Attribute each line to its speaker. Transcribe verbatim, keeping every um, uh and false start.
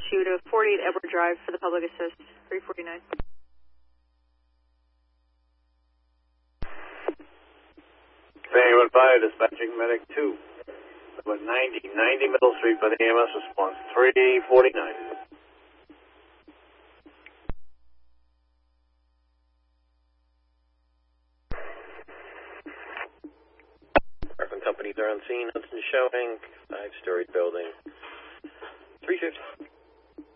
Speaker 1: you to forty-eight Edward Drive for the public assist, three forty-nine.
Speaker 2: Bay one five, dispatching medic two. Number ninety, ninety Middle Street for the E M S response, three forty-nine.
Speaker 3: Companies are on scene. Hudson showing, five-story building, three fifty.